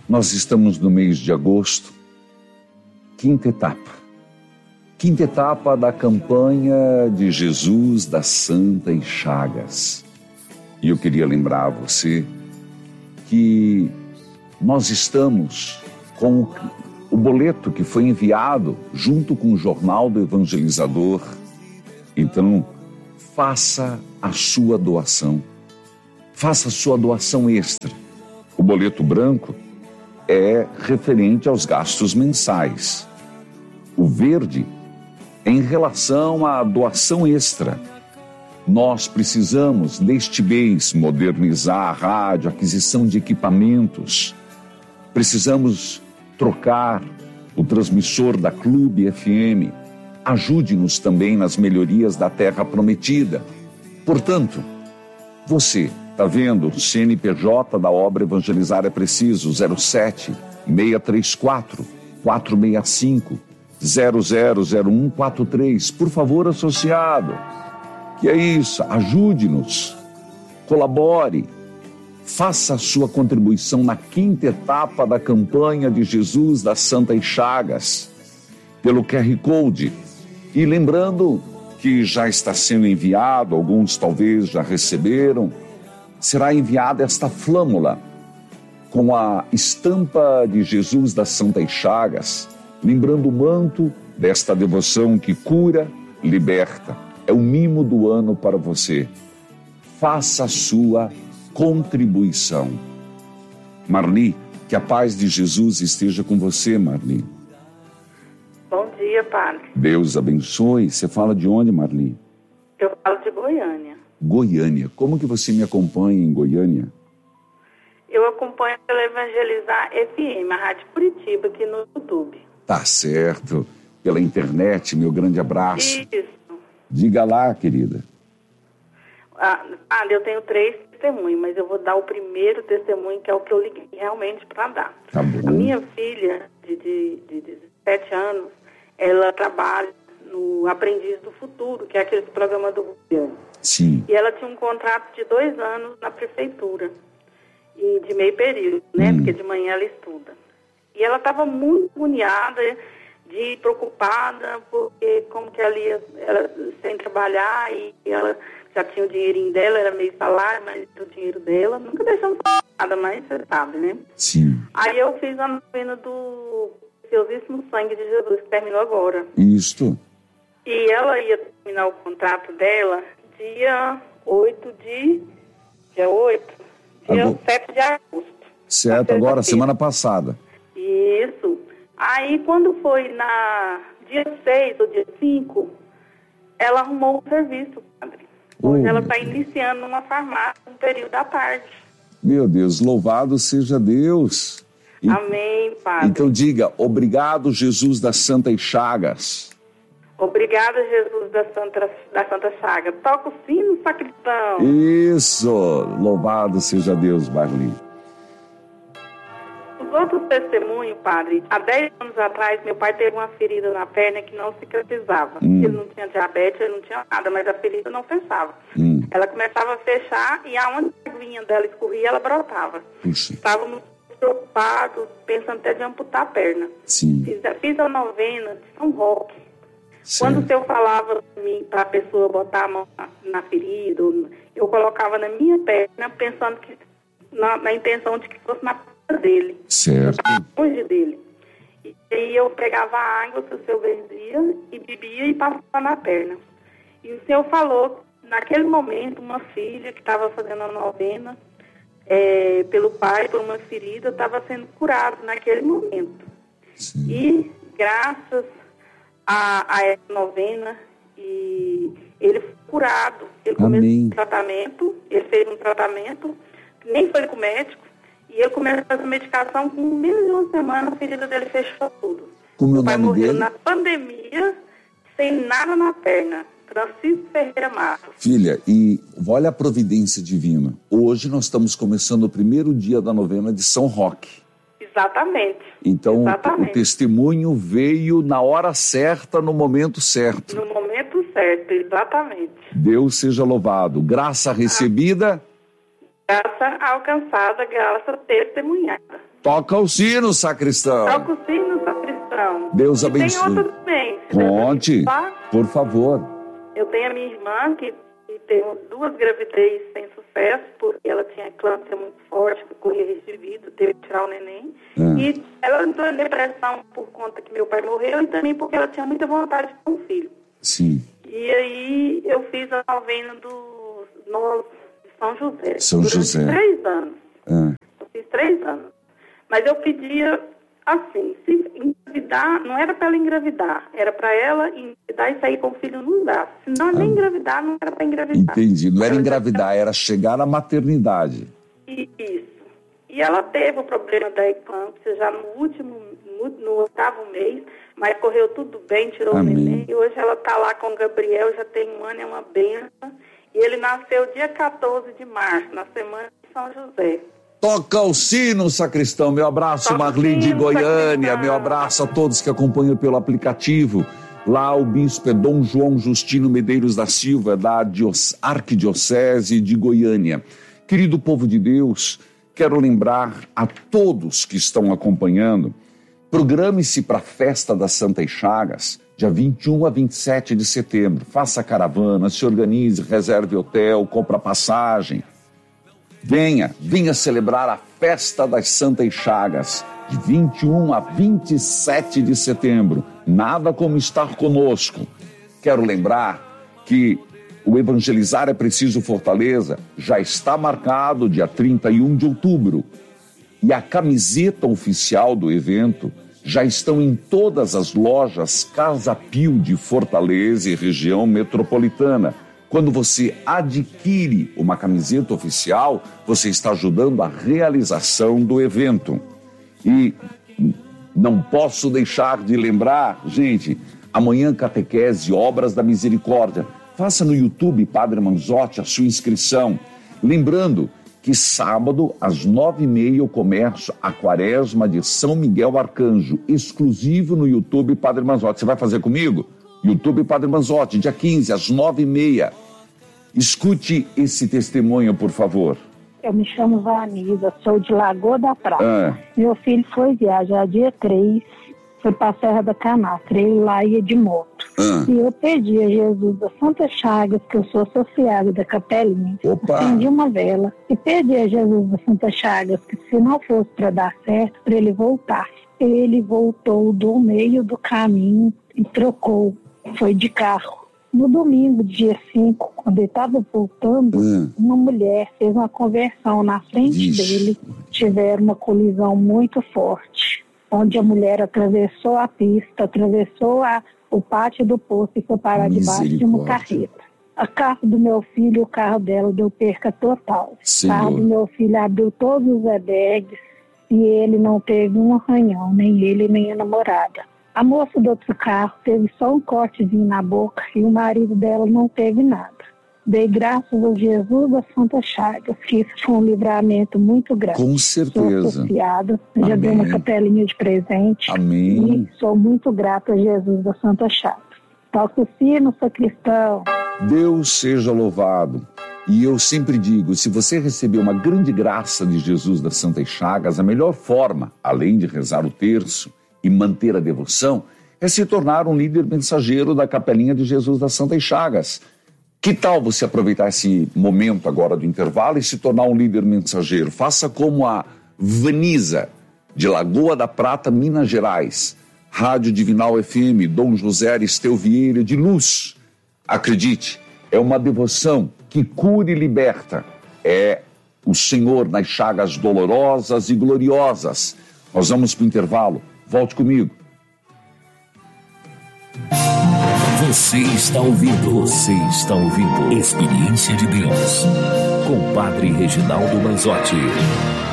Nós estamos no mês de agosto, quinta etapa da campanha de Jesus das Santas Chagas. E eu queria lembrar a você que nós estamos com o boleto que foi enviado junto com o Jornal do Evangelizador. Então, faça a sua doação. Faça a sua doação extra. O boleto branco é referente aos gastos mensais. O verde é em relação à doação extra. Nós precisamos, neste mês, modernizar a rádio, aquisição de equipamentos. Precisamos trocar o transmissor da Clube FM. Ajude-nos também nas melhorias da Terra Prometida. Portanto, você está vendo o CNPJ da obra Evangelizar é Preciso, 07 634 465 000143. Por favor, associado. Que é isso? Ajude-nos. Colabore. Faça a sua contribuição na quinta etapa da campanha de Jesus das Santas Chagas, pelo QR Code. E lembrando que já está sendo enviado, alguns talvez já receberam, será enviada esta flâmula com a estampa de Jesus das Santas Chagas, lembrando o manto desta devoção que cura, liberta. É o mimo do ano para você. Faça a sua contribuição. Marli, que a paz de Jesus esteja com você, Marli. Bom dia, padre. Deus abençoe. Você fala de onde, Marli? Eu falo de Goiânia. Goiânia. Como que você me acompanha em Goiânia? Eu acompanho pela Evangelizar FM, a Rádio Curitiba, aqui no YouTube. Tá certo. Pela internet, meu grande abraço. Isso. Diga lá, querida. Eu tenho 3 testemunhos, mas eu vou dar o primeiro testemunho, que é o que eu liguei realmente para dar. Tá bom. A minha filha, de 17 anos, ela trabalha no Aprendiz do Futuro, que é aquele programa do governo. Sim. E ela tinha um contrato de 2 anos na prefeitura, e de meio período, né? Porque de manhã ela estuda. E ela estava muito agoniada, preocupada, porque como que ela ia sem trabalhar, e ela já tinha o dinheirinho dela, era meio salário, mas o dinheiro dela, nunca deixamos nada, mas você sabe, né? Sim. Aí eu fiz a novena do Preciosíssimo Sangue de Jesus, que terminou agora. Isto. E ela ia terminar o contrato dela dia 7 de agosto. Certo, agora, semana passada. Isso. Aí, quando foi na dia 6 ou dia 5, ela arrumou um serviço, padre. Hoje ela está iniciando numa farmácia no período da tarde. Meu Deus, louvado seja Deus. Amém, padre. Então diga, obrigado, Jesus das Santas Chagas. Obrigada, Jesus da Santa Chaga. Toca o sino, sacristão. Isso, louvado seja Deus, Marli. Os outros testemunhos, padre, há 10 anos atrás, meu pai teve uma ferida na perna que não cicatrizava. Ele não tinha diabetes, ele não tinha nada, mas a ferida não fechava. Ela começava a fechar e aonde a aguinha dela escorria, ela brotava. Puxa. Estávamos preocupados, pensando até de amputar a perna. Sim. Fiz a novena de São Roque. Certo. Quando o senhor falava para a pessoa botar a mão na ferida, eu colocava na minha perna, pensando que na intenção de que fosse na dele, certo, longe dele. E aí eu pegava a água que o senhor bebia e bebia e passava na perna. E o senhor falou, naquele momento, uma filha que estava fazendo a novena pelo pai, por uma ferida, estava sendo curada naquele momento. sim. E graças a essa novena, e ele foi curado. Ele começou um tratamento, ele fez um tratamento, nem foi com o médico. E ele começou a fazer medicação, com menos de uma semana a ferida dele fechou tudo. Como é o pai nome morreu dele? na pandemia, sem nada na perna. Francisco Ferreira Matos. Filha, e olha a providência divina. Hoje nós estamos começando o primeiro dia da novena de São Roque. Exatamente. Então, o testemunho veio na hora certa, no momento certo. No momento certo, exatamente. Deus seja louvado. Graça recebida. graça alcançada, graça testemunhada. Toca o sino, sacristão. Toca o sino, sacristão. Deus abençoe. Tem outra também. Conte, por favor. Eu tenho a minha irmã que teve 2 gravidez sem sucesso, porque ela tinha eclâmpsia muito forte, corria risco de vida, teve que tirar o neném. E ela entrou em depressão por conta que meu pai morreu e também porque ela tinha muita vontade de ter um filho. Sim. E aí eu fiz a novena do São José. São José. 3 anos. Eu fiz 3 anos. Mas eu pedia assim, se engravidar, não era para ela engravidar, era para ela engravidar e sair com o filho nos braços. Se não nem engravidar, não era para engravidar. Entendi, não era engravidar, era chegar na maternidade. Isso. E ela teve o problema da eclâmpsia já no 8º mês, mas correu tudo bem, tirou o neném. E hoje ela está lá com o Gabriel, já tem 1 ano, é uma benção. E ele nasceu dia 14 de março, na semana de São José. Toca o sino, sacristão. Meu abraço, Marli de Goiânia. Meu abraço a todos que acompanham pelo aplicativo. Lá o bispo é Dom João Justino Medeiros da Silva, da Arquidiocese de Goiânia. Querido povo de Deus, quero lembrar a todos que estão acompanhando, programe-se para a Festa das Santas Chagas, dia 21 a 27 de setembro. Faça caravana, se organize, reserve hotel, compra passagem. Venha celebrar a Festa das Santas Chagas, de 21 a 27 de setembro. Nada como estar conosco. Quero lembrar que o Evangelizar é Preciso Fortaleza já está marcado dia 31 de outubro. E a camiseta oficial do evento já estão em todas as lojas Casa Pio de Fortaleza e região metropolitana. Quando você adquire uma camiseta oficial, você está ajudando a realização do evento. E não posso deixar de lembrar, gente, amanhã catequese Obras da Misericórdia. Faça no YouTube, Padre Manzotti, a sua inscrição. Lembrando que sábado, às 9h30, eu começo a Quaresma de São Miguel Arcanjo, exclusivo no YouTube, Padre Manzotti. Você vai fazer comigo? YouTube Padre Manzotti, dia 15, às 9h30. Escute esse testemunho, por favor. Eu me chamo Vanisa, sou de Lagoa da Prata. Meu filho foi viajar dia 3, foi para a Serra da Canastra, ele lá ia de moto. E eu pedi a Jesus das Santas Chagas, que eu sou associada da Capelinha, acendi uma vela, e pedi a Jesus das Santas Chagas, que se não fosse para dar certo, para ele voltar. Ele voltou do meio do caminho e trocou, foi de carro. No domingo, dia 5, quando ele estava voltando, uma mulher fez uma conversão na frente dele. Tiveram uma colisão muito forte, onde a mulher atravessou a pista, atravessou o pátio do posto e foi parar debaixo de uma carreta. O carro do meu filho e o carro dela deu perca total. O carro do meu filho abriu todos os airbags e ele não teve um arranhão, nem ele nem a namorada. A moça do outro carro teve só um cortezinho na boca e o marido dela não teve nada. Dei graças a Jesus das Santas Chagas, que isso foi um livramento muito grande. Com certeza. Sou associada, já dei uma capelinha de presente. Amém. E sou muito grata a Jesus das Santas Chagas. Toca o sino, sacristão. Deus seja louvado. E eu sempre digo, se você receber uma grande graça de Jesus das Santas Chagas, a melhor forma, além de rezar o terço e manter a devoção, é se tornar um líder mensageiro da Capelinha de Jesus das Santas Chagas. Que tal você aproveitar esse momento agora do intervalo e se tornar um líder mensageiro? Faça como a Vanisa, de Lagoa da Prata, Minas Gerais. Rádio Divinal FM, Dom José Aristeu Vieira de Luz. Acredite, é uma devoção que cura e liberta. É o Senhor nas chagas dolorosas e gloriosas. Nós vamos para o intervalo. Volte comigo. Você está ouvindo Experiência de Deus com Padre Reginaldo Manzotti.